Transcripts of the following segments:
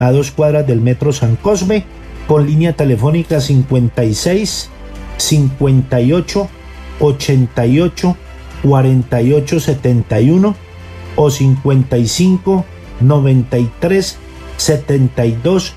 a 2 cuadras del Metro San Cosme, con línea telefónica 56 58 88 48 71 o 55 93 72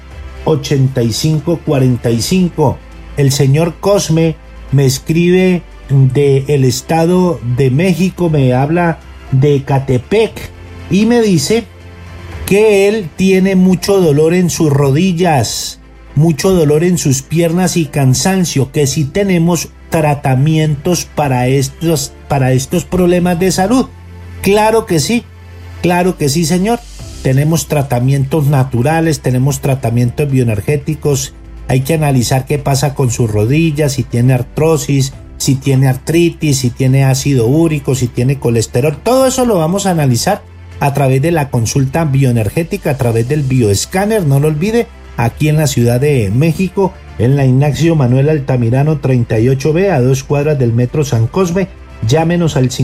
85 45. El señor Cosme me escribe del Estado de México, me habla de Ecatepec y me dice que él tiene mucho dolor en sus rodillas, mucho dolor en sus piernas y cansancio, que si tenemos tratamientos para estos problemas de salud. Claro que sí, señor. Tenemos tratamientos naturales, tenemos tratamientos bioenergéticos. Hay que analizar qué pasa con sus rodillas, si tiene artrosis, si tiene artritis, si tiene ácido úrico, si tiene colesterol. Todo eso lo vamos a analizar a través de la consulta bioenergética, a través del bioescáner. No lo olvide, aquí en la Ciudad de México, en la Ignacio Manuel Altamirano 38B, a 2 cuadras del Metro San Cosme. Llámenos al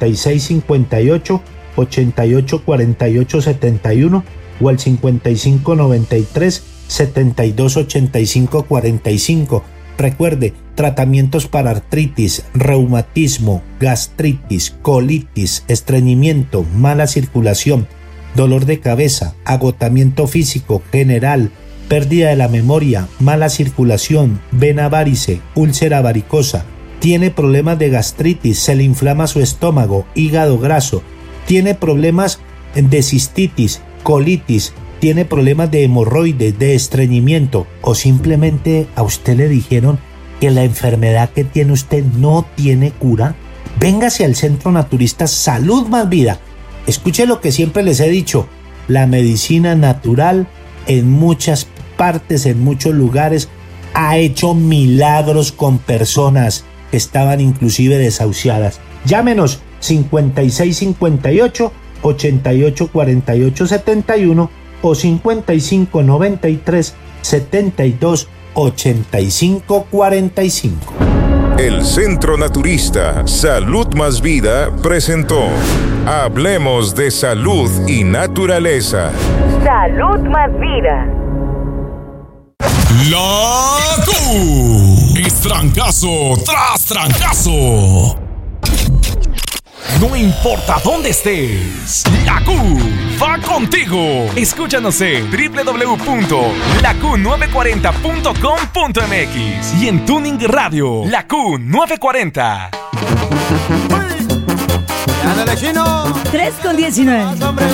5658 88 48 71 o al 55 93 72 85 45. Recuerde, tratamientos para artritis, reumatismo, gastritis, colitis, estreñimiento, mala circulación, dolor de cabeza, agotamiento físico general, pérdida de la memoria, mala circulación, vena varice, úlcera varicosa, tiene problemas de gastritis, se le inflama su estómago, hígado graso, tiene problemas de cistitis, colitis, tiene problemas de hemorroides, de estreñimiento, o simplemente a usted le dijeron que la enfermedad que tiene usted no tiene cura, véngase al Centro Naturista Salud Más Vida. Escuche lo que siempre les he dicho, la medicina natural en muchas partes, en muchos lugares, ha hecho milagros con personas que estaban inclusive desahuciadas. Llámenos 5658 88 48 71 o 55 93 72 85 45. El Centro Naturista Salud Más Vida presentó Hablemos de Salud y Naturaleza. Salud Más Vida. La Q es trancazo tras trancazo. No importa dónde estés, la Q va contigo. Escúchanos en www.laQ940.com.mx y en Tuning Radio, la Q940. 3:19.